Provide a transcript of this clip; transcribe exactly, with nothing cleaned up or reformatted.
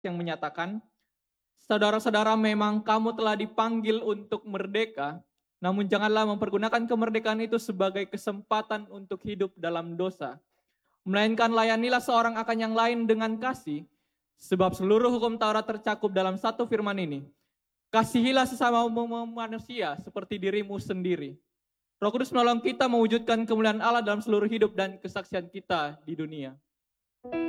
yang menyatakan, saudara-saudara, memang kamu telah dipanggil untuk merdeka, namun janganlah mempergunakan kemerdekaan itu sebagai kesempatan untuk hidup dalam dosa. Melainkan layanilah seorang akan yang lain dengan kasih, sebab seluruh hukum Taurat tercakup dalam satu firman ini. Kasihilah sesama manusia seperti dirimu sendiri. Roh Kudus menolong kita mewujudkan kemuliaan Allah dalam seluruh hidup dan kesaksian kita di dunia.